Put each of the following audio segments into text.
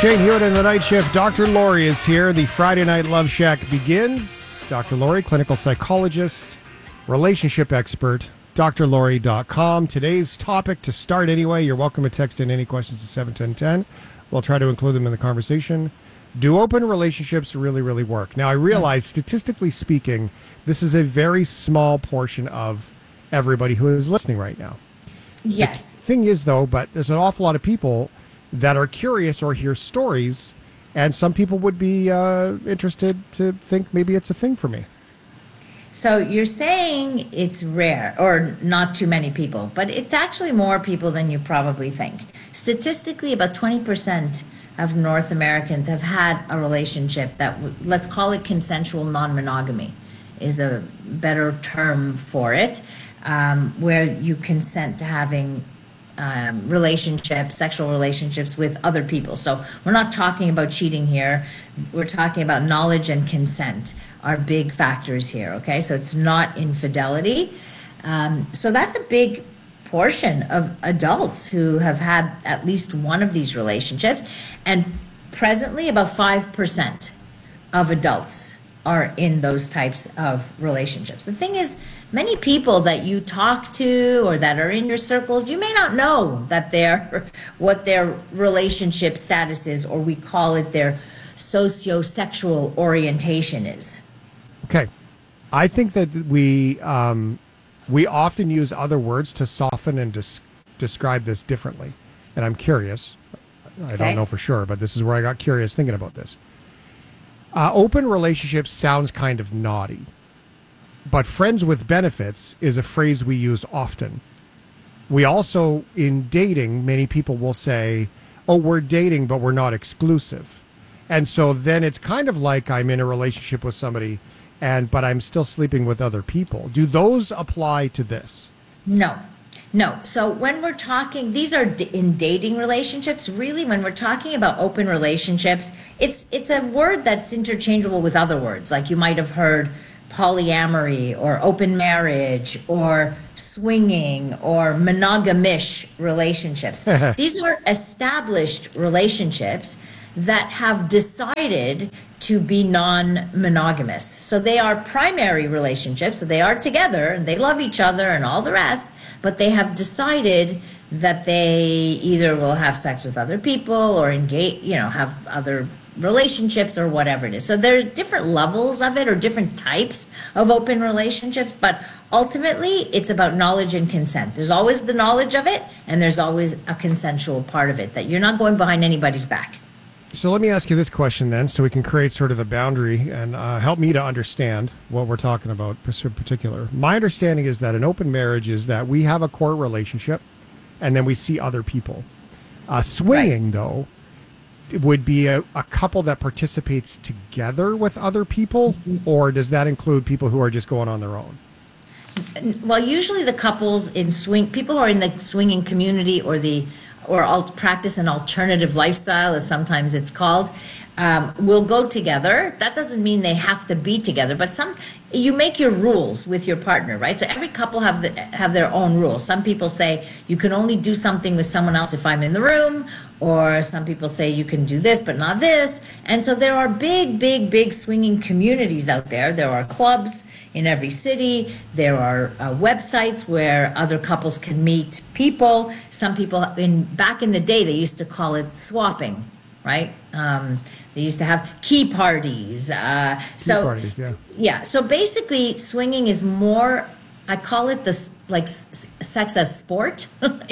Shane Hewitt in the night shift. Dr. Lori is here. The Friday Night Love Shack begins. Dr. Lori, clinical psychologist, relationship expert, drlori.com. Today's topic to start anyway. You're welcome to text in any questions to 71010. We'll try to include them in the conversation. Do open relationships really work? Now, I realize, statistically speaking, this is a very small portion of everybody who is listening right now. Yes. The thing is, though, but there's an awful lot of people that are curious or hear stories, and some people would be interested to think maybe it's a thing for me. So you're saying it's rare or not too many people, but it's actually more people than you probably think. Statistically, about 20% of North Americans have had a relationship that, let's call it consensual non-monogamy, is a better term for it, where you consent to having relationships, sexual relationships with other people. So we're not talking about cheating here. We're talking about knowledge and consent are big factors here. Okay, so it's not infidelity. So that's a big portion of adults who have had at least one of these relationships, and presently about 5% of adults are in those types of relationships. The thing is, many people that you talk to or that are in your circles, you may not know that what their relationship status is, or we call it their sociosexual orientation is. Okay. I think that we often use other words to soften and describe this differently. And I'm curious. I don't know for sure, but this is where I got curious thinking about this. Open relationships sounds kind of naughty, but friends with benefits is a phrase we use often. We also, in dating, many people will say, oh, we're dating, but we're not exclusive. And so then it's kind of like I'm in a relationship with somebody, but I'm still sleeping with other people. Do those apply to this? No. So when we're talking, these are in dating relationships. Really, when we're talking about open relationships, it's a word that's interchangeable with other words. Like you might have heard polyamory or open marriage or swinging or monogamish relationships. These are established relationships that have decided to be non-monogamous. So they are primary relationships, so they are together and they love each other and all the rest, but they have decided that they either will have sex with other people or engage, have other relationships or whatever it is. So there's different levels of it or different types of open relationships, but ultimately it's about knowledge and consent. There's always the knowledge of it, and there's always a consensual part of it, that you're not going behind anybody's back. So let me ask you this question then, so we can create sort of a boundary and help me to understand what we're talking about in particular. My understanding is that an open marriage is that we have a core relationship and then we see other people. Swinging, though, would be a couple that participates together with other people, or does that include people who are just going on their own? Well, usually the couples in people who are in the swinging community or practice an alternative lifestyle, as sometimes it's called, will go together. That doesn't mean they have to be together, but you make your rules with your partner, right? So every couple have their own rules. Some people say you can only do something with someone else if I'm in the room, or some people say you can do this but not this. And so there are big swinging communities out there. There are clubs in every city. There are websites where other couples can meet people. Some people, back in the day, they used to call it swapping, right? They used to have key parties. Key parties, yeah. Yeah. So basically, swinging is more, I call it sex as sport.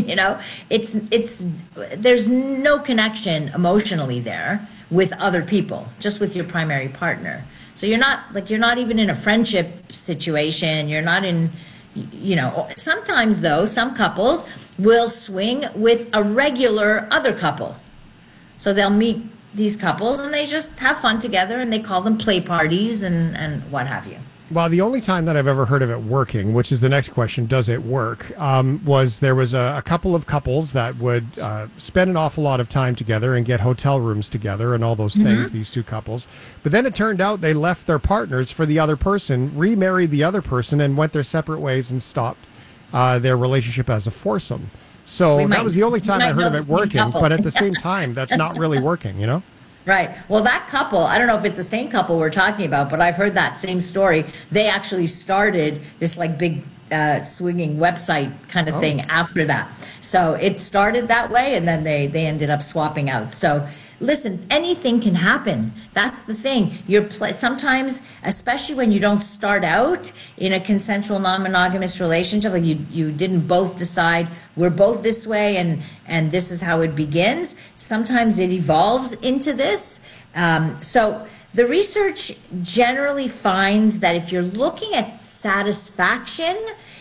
It's there's no connection emotionally there with other people, just with your primary partner. So you're not even in a friendship situation. You're not in, sometimes though, some couples will swing with a regular other couple. So they'll meet these couples and they just have fun together, and they call them play parties and what have you. Well, the only time that I've ever heard of it working, which is the next question, does it work, was there was a couple of couples that would spend an awful lot of time together and get hotel rooms together and all those things, these two couples. But then it turned out they left their partners for the other person, remarried the other person, and went their separate ways and stopped their relationship as a foursome. So that was the only time I heard of it working. Couple. But at the same time, that's not really working, you know? Right. Well, that couple, I don't know if it's the same couple we're talking about, but I've heard that same story. They actually started this like big swinging website kind of thing after that. So it started that way, and then they ended up swapping out. So listen, anything can happen. That's the thing. Sometimes, especially when you don't start out in a consensual non-monogamous relationship, like you didn't both decide we're both this way and this is how it begins. Sometimes it evolves into this. So the research generally finds that if you're looking at satisfaction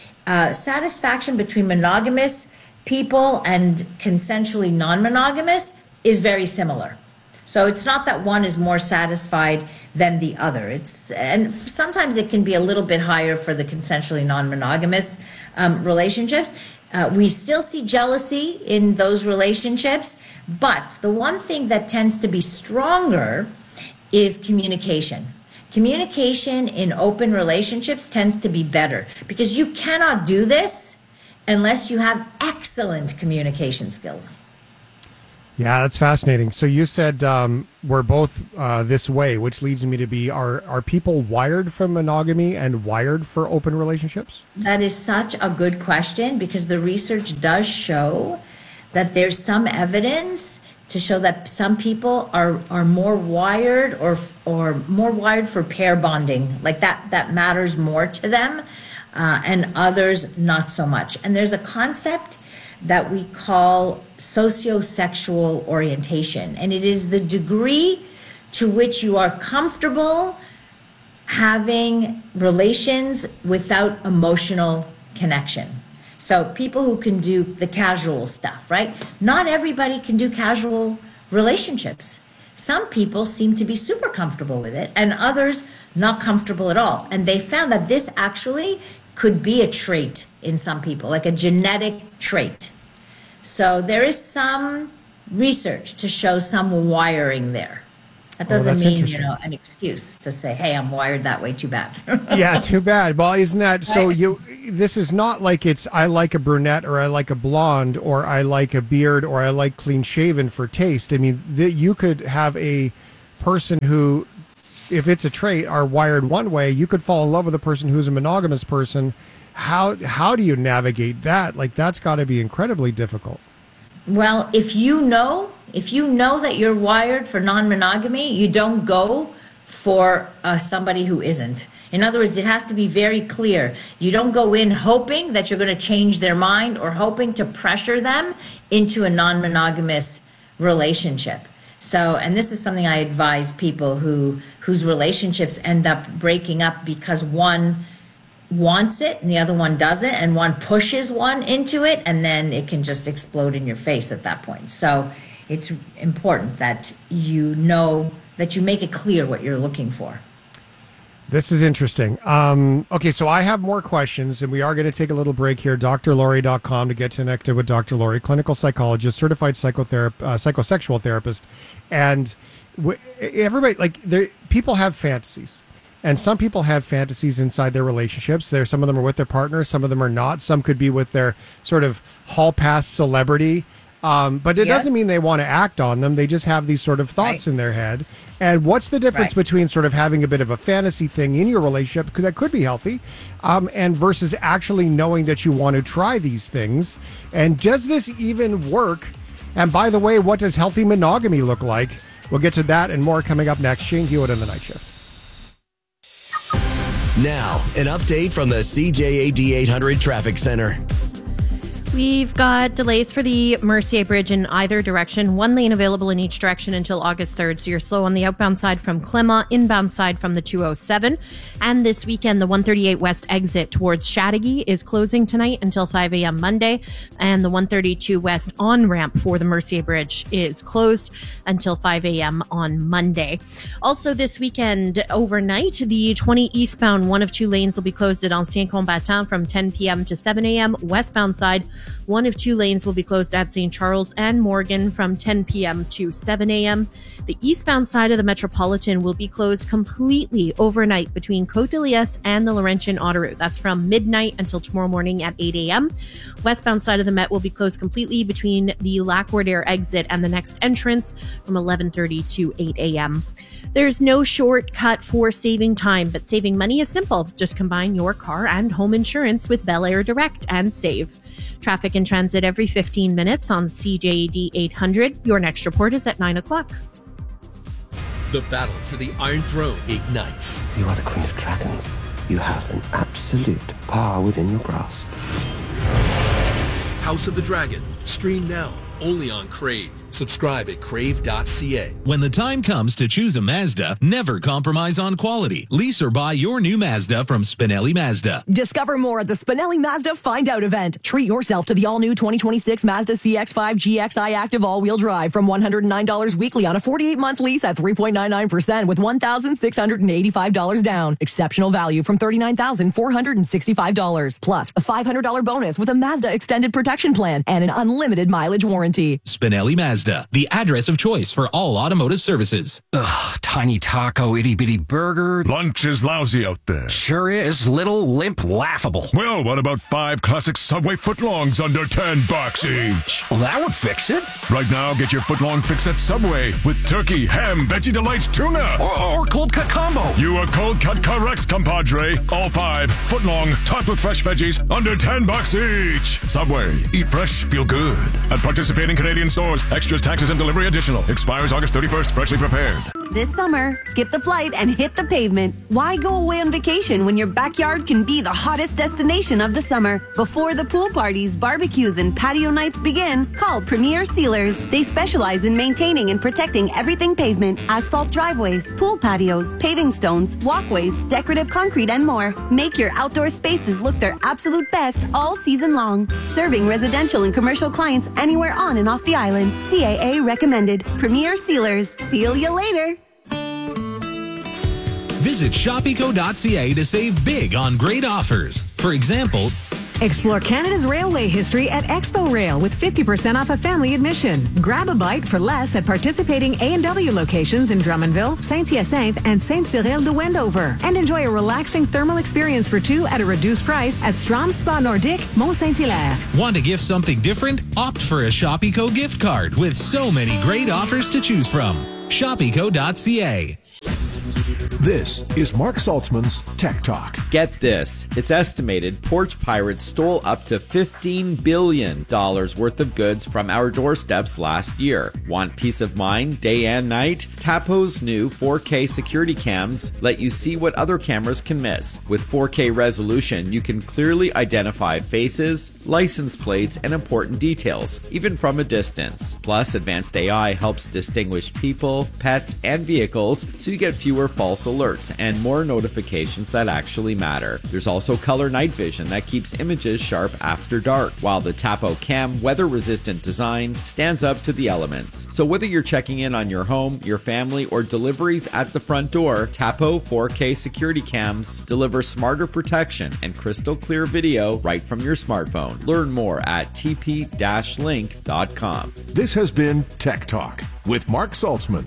between monogamous people and consensually non-monogamous is very similar. So it's not that one is more satisfied than the other. And sometimes it can be a little bit higher for the consensually non-monogamous relationships. We still see jealousy in those relationships, but the one thing that tends to be stronger is communication. Communication in open relationships tends to be better because you cannot do this unless you have excellent communication skills. Yeah, that's fascinating. So you said we're both this way, which leads me to be, are people wired for monogamy and wired for open relationships? That is such a good question because the research does show that there's some evidence to show that some people are more wired or more wired for pair bonding, like that matters more to them, and others not so much. And there's a concept that we call sociosexual orientation, and it is the degree to which you are comfortable having relations without emotional connection. So people who can do the casual stuff, right? Not everybody can do casual relationships. Some people seem to be super comfortable with it and others not comfortable at all. And they found that this actually could be a trait in some people, like a genetic trait. So there is some research to show some wiring there. That doesn't mean, an excuse to say, hey, I'm wired that way, too bad. Yeah, too bad. Well, isn't that, so this is not like it's, I like a brunette or I like a blonde or I like a beard or I like clean shaven for taste. I mean, you could have a person who, if it's a trait, are wired one way. You could fall in love with a person who's a monogamous person. How do you navigate that? Like, that's got to be incredibly difficult. Well, if you know that you're wired for non-monogamy, you don't go for somebody who isn't. In other words, it has to be very clear. You don't go in hoping that you're going to change their mind or hoping to pressure them into a non-monogamous relationship. So, and this is something I advise people whose relationships end up breaking up because one wants it and the other one doesn't, and one pushes one into it, and then it can just explode in your face at that point. So it's important that you know, that you make it clear what you're looking for. This is interesting. Okay, so I have more questions, and we are going to take a little break here. drlori.com to get connected with Dr. Lori, clinical psychologist, certified psychosexual therapist. And everybody, people have fantasies. And some people have fantasies inside their relationships. Some of them are with their partner, some of them are not. Some could be with their sort of hall pass celebrity. But it doesn't mean they want to act on them. They just have these sort of thoughts in their head. And what's the difference between sort of having a bit of a fantasy thing in your relationship that could be healthy, and versus actually knowing that you want to try these things? And does this even work? And by the way, what does healthy monogamy look like? We'll get to that and more coming up next. Shane Hewitt on The Night Shift. Now, an update from the CJAD 800 Traffic Center. We've got delays for the Mercier Bridge in either direction. One lane available in each direction until August 3rd. So you're slow on the outbound side from Clemma, inbound side from the 207. And this weekend, the 138 West exit towards Chateauguay is closing tonight until 5 a.m. Monday. And the 132 West on-ramp for the Mercier Bridge is closed until 5 a.m. on Monday. Also this weekend, overnight, the 20 eastbound one of two lanes will be closed at Ancien Combattant from 10 p.m. to 7 a.m. Westbound side One of 2 lanes will be closed at St. Charles and Morgan from 10 p.m. to 7 a.m. The eastbound side of the Metropolitan will be closed completely overnight between Côte de Liesse and the Laurentian Autoroute. That's from midnight until tomorrow morning at 8 a.m. Westbound side of the Met will be closed completely between the Lac-Wardair exit and the next entrance from 11:30 to 8 a.m. There's no shortcut for saving time, but saving money is simple. Just combine your car and home insurance with Bel Air Direct and save. Traffic in transit every 15 minutes on CJAD 800. Your next report is at 9 o'clock. The battle for the Iron Throne ignites. You are the Queen of Dragons. You have an absolute power within your grasp. House of the Dragon. Stream now. Only on Crave. Subscribe at crave.ca. When the time comes to choose a Mazda, never compromise on quality. Lease or buy your new Mazda from Spinelli Mazda. Discover more at the Spinelli Mazda Find Out event. Treat yourself to the all-new 2026 Mazda CX-5 GXI Active all-wheel drive from $109 weekly on a 48-month lease at 3.99% with $1,685 down. Exceptional value from $39,465. Plus, a $500 bonus with a Mazda Extended Protection Plan and an unlimited mileage warranty. Spinelli Mazda, the address of choice for all automotive services. Ugh, tiny taco, itty-bitty burger. Lunch is lousy out there. Sure is. Little, limp, laughable. Well, what about 5 classic Subway footlongs under $10 each? Well, that would fix it. Right now, get your footlong fix at Subway with turkey, ham, Veggie Delights, tuna. Or cold cut combo. You are cold cut correct, compadre. All 5 footlong, topped with fresh veggies, under $10 each. Subway. Eat fresh, feel good. At participating Canadian stores. Extras, taxes, and delivery additional. Expires August 31st. Freshly prepared. This summer, skip the flight and hit the pavement. Why go away on vacation when your backyard can be the hottest destination of the summer? Before the pool parties, barbecues, and patio nights begin, call Premier Sealers. They specialize in maintaining and protecting everything pavement, asphalt driveways, pool patios, paving stones, walkways, decorative concrete, and more. Make your outdoor spaces look their absolute best all season long. Serving residential and commercial clients anywhere on and off the island. CAA recommended. Premier Sealers. Seal you later. Visit shopeco.ca to save big on great offers. For example, explore Canada's railway history at Expo Rail with 50% off a family admission. Grab a bite for less at participating A&W locations in Drummondville, Saint-Hyacinthe, and Saint-Cyril de Wendover. And enjoy a relaxing thermal experience for 2 at a reduced price at Strom Spa Nordique, Mont-Saint-Hilaire. Want to gift something different? Opt for a Shopeco gift card with so many great offers to choose from. Shopeco.ca. This is Mark Saltzman's Tech Talk. Get this. It's estimated porch pirates stole up to $15 billion worth of goods from our doorsteps last year. Want peace of mind day and night? Tapo's new 4K security cams let you see what other cameras can miss. With 4K resolution, you can clearly identify faces, license plates, and important details, even from a distance. Plus, advanced AI helps distinguish people, pets, and vehicles so you get fewer false alerts and more notifications that actually matter. There's also color night vision that keeps images sharp after dark, while the Tapo Cam weather-resistant design stands up to the elements. So whether you're checking in on your home, your family, or deliveries at the front door, Tapo 4K security cams deliver smarter protection and crystal clear video right from your smartphone. Learn more at tp-link.com. This has been Tech Talk with Mark Saltzman.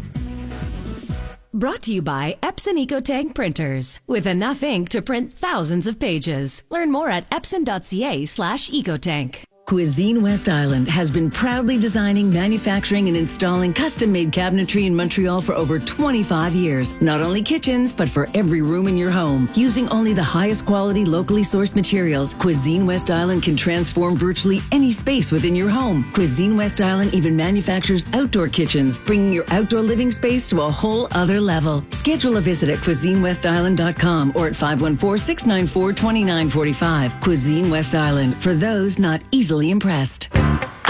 Brought to you by Epson EcoTank printers. With enough ink to print thousands of pages. Learn more at epson.ca/ecotank. Cuisine West Island has been proudly designing, manufacturing, and installing custom-made cabinetry in Montreal for over 25 years. Not only kitchens, but for every room in your home. Using only the highest quality, locally sourced materials, Cuisine West Island can transform virtually any space within your home. Cuisine West Island even manufactures outdoor kitchens, bringing your outdoor living space to a whole other level. Schedule a visit at CuisineWestIsland.com or at 514-694-2945. Cuisine West Island, for those not easily impressed.